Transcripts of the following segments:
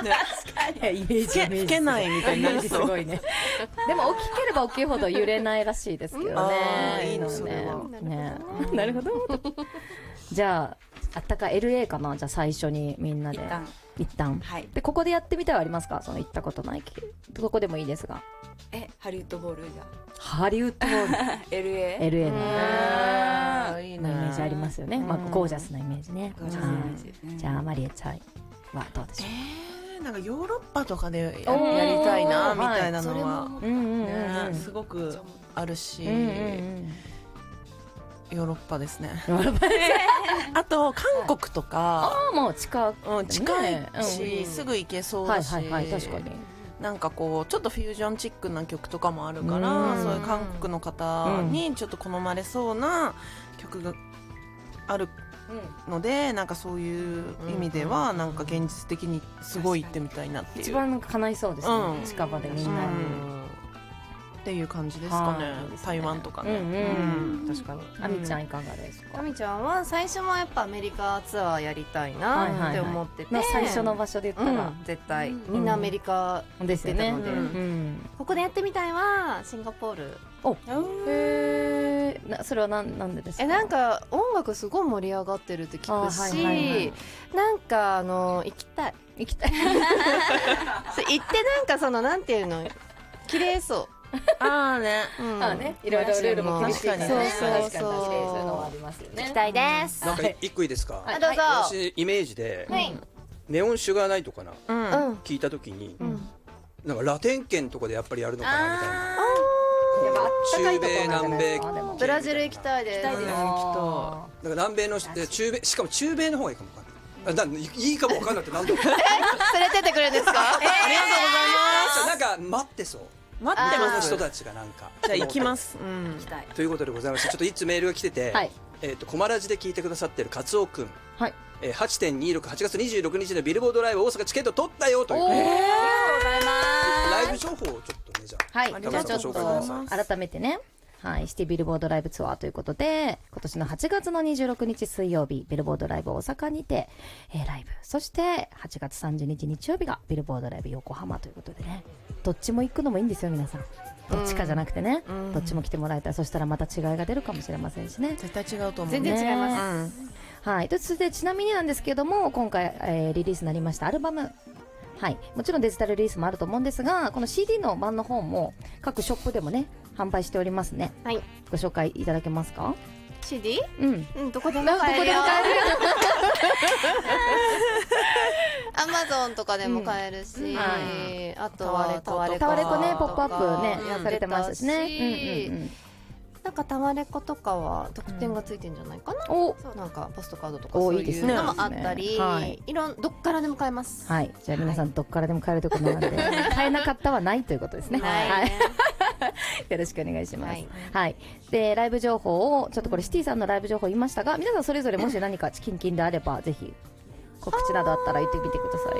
イメージ吹けないみたいになりそう。 すごいね。でも大きければ大きいほど揺れないらしいですけどね。 いいのね。なるほど。じゃあったか LA かな。じゃあ最初にみんなで一旦。でここでやってみたいはありますか？その行ったことないどこでもいいですが。 ハリウッドボールじゃ。 ハリウッドボール。 LA ね。 いいイメージありますよね。まあゴージャスなイメージね。じゃあマリエちゃんはどうでしょう？ なんかヨーロッパとかでやりたいなみたいなのはすごくあるし、ヨーロッパですね。あと韓国とかもう近いしすぐ行けそうだし、確かになんかこうちょっとフュージョンチックな曲とかもあるから、そういう韓国の方にちょっと好まれそうな曲があるので、なんかそういう意味ではなんか現実的にすごい行ってみたいなっていう、 一番叶いそうですね、近場でみんなっていう感じですかね。台湾とかね。確かに。 あみちゃんいかがですか？ あみちゃんは最初はやっぱアメリカツアーやりたいなって思ってて、 最初の場所で言ったら絶対みんなアメリカですよね。 ここでやってみたいはシンガポール。 それはなんでですか？ なんか音楽すごい盛り上がってるって聞くし、なんか行きたい行ってなんかそのなんていうの綺麗そう。 ね、いろいろルールも厳しいからね。そうそう行きたいです。 なんか一個いいですか？ どうぞ。 私イメージでネオンシュガーナイトかな聞いた時に、なんかラテン圏とかでやっぱりやるのかなみたいな。中米南米ブラジル行きたいです。 だから南米の中米、しかも中米の方がいいかもわかんない。いいかもわかんないってなんだろう。 連れてってくれるんですか？ありがとうございます。なんか待ってそう。待ってます人たちがなんか。 じゃあ行きます。 ということでございまして、ちょっといつメールが来てて、コマラジで聞いてくださってるカツオくん、8.26 8月26日のビルボードライブ大阪チケット取ったよという。ありがとうございます。ライブ情報をちょっとね、じゃあちょっと改めてね。シティビルボードライブツアーということで、今年の8月の26日水曜日、ビルボードライブ大阪にて、ライブ。そして、8月30日日曜日がビルボードライブ横浜ということでね、どっちも行くのもいいんですよ、皆さん。どっちかじゃなくてね、どっちも来てもらえたら、そしたらまた違いが出るかもしれませんしね。 絶対違うと思う。 全然違います。 そしてちなみになんですけども、今回、リリースになりましたアルバム。もちろんデジタルリリースもあると思うんですが、この CD の版の方も各ショップでもね販売しておりますね。ご紹介いただけますか？ CD？ どこでも買えるよ。Amazon とかでも買えるし、あとはタワレコね、 ポップアップねされてますしね。 なんかタワレコとかは特典がついてんじゃないかな。なんかポストカードとかそういうのもあったり、どっからでも買えます。 じゃあ皆さんどっからでも買えるところなので、買えなかったはないということですね。よろしくお願いします。でライブ情報をちょっとこれシティさんのライブ情報言いましたが、皆さんそれぞれもし何かチキンキンであればぜひ告知などあったら言ってみてください。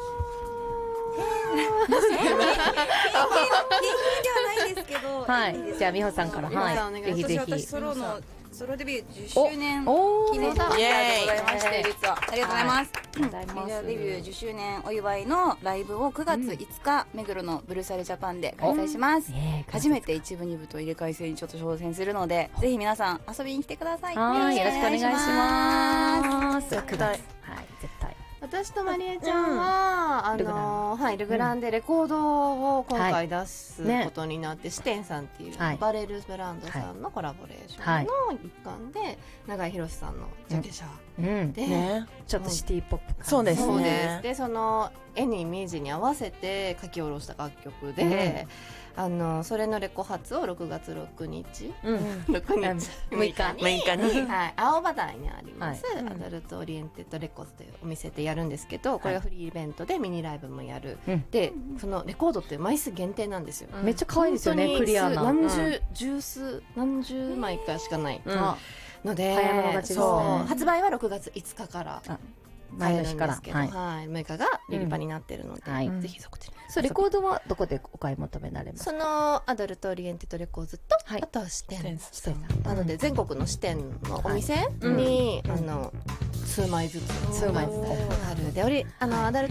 じゃあ美穂さんから、ぜひぜひ。 私ソロデビュー10周年記念でございまして、実はありがとうございます。メジャーデビュー10周年お祝いのライブを9月5日目黒のブルーサルジャパンで開催します。初めて1部2部と入れ替え制にちょっと挑戦するので、ぜひ皆さん遊びに来てください。よろしくお願いします。 絶対。 私とまりえちゃんはルグランでレコードを今回出すことになって、シテンさんっていうバレルブランドさんのコラボレーションの一環で、永井博さんのジャケ写でちょっとシティポップ。 そうですね。 でその絵にイメージに合わせて書き下ろした楽曲で、それのレコ発を6月6日6日に青葉台にありますアダルトオリエンテッドレコーズというお店でやるんですけど、これがフリーイベントでミニライブもやる。でそのレコードって枚数限定なんですよ。 めっちゃ可愛いですよね。クリアな何十枚かしかないので、 早物勝ちですね。 発売は6月5日から前の日から 6日がリリパになってるので、ぜひそこで。 レコードはどこでお買い求められますか？ そのアダルトオリエンテッドレコーズと、あとは支店なので、全国の支店のお店に数枚ずつあるで、アダル